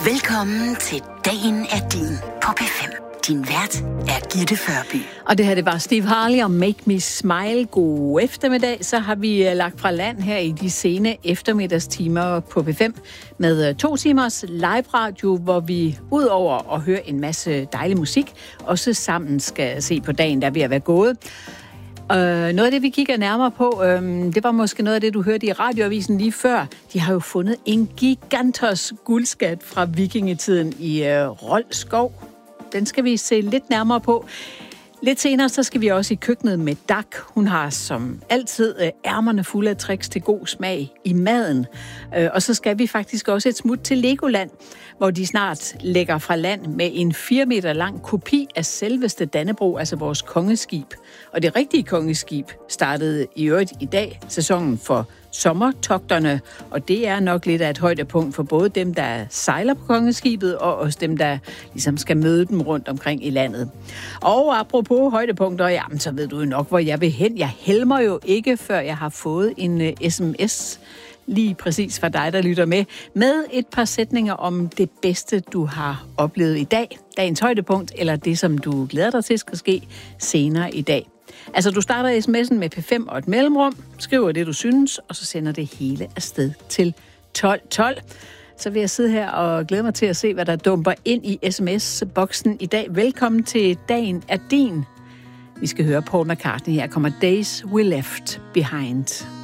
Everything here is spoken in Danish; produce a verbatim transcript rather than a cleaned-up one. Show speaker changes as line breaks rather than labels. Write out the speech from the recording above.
Velkommen til Dagen er din på P fem. Din vært er Gitte Førby.
Og det her, det var Steve Harley og Make Me Smile. God eftermiddag. Så har vi lagt fra land her i de sene eftermiddagstimer på P fem med to timers live radio, hvor vi ud over at høre en masse dejlig musik, også sammen skal se på dagen, der er ved at være gået. Uh, noget af det, vi kigger nærmere på, øhm, det var måske noget af det, du hørte i radioavisen lige før. De har jo fundet en gigantos guldskat fra vikingetiden i uh, Rold Skov. Den skal vi se lidt nærmere på. Lidt senere, så skal vi også i køkkenet med Dag. Hun har som altid ærmerne fulde af tricks til god smag i maden. Og så skal vi faktisk også et smut til Legoland, hvor de snart lægger fra land med en fire meter lang kopi af selveste Dannebrog, altså vores kongeskib. Og det rigtige kongeskib startede i øvrigt i dag, sæsonen for sommertogterne, og det er nok lidt af et højdepunkt for både dem, der sejler på kongeskibet, og også dem, der ligesom skal møde dem rundt omkring i landet. Og apropos højdepunkter, jamen, så ved du jo nok, hvor jeg vil hen. Jeg helmer jo ikke, før jeg har fået en uh, sms lige præcis fra dig, der lytter med, med et par sætninger om det bedste, du har oplevet i dag, dagens højdepunkt, eller det, som du glæder dig til skal ske senere i dag. Altså, du starter sms'en med P fem og et mellemrum, skriver det, du synes, og så sender det hele afsted til tolv tolv. Så vil jeg sidde her og glæde mig til at se, hvad der dumper ind i sms-boksen i dag. Velkommen til Dagen er din. Vi skal høre Paul McCartney. Her kommer Days We Left Behind.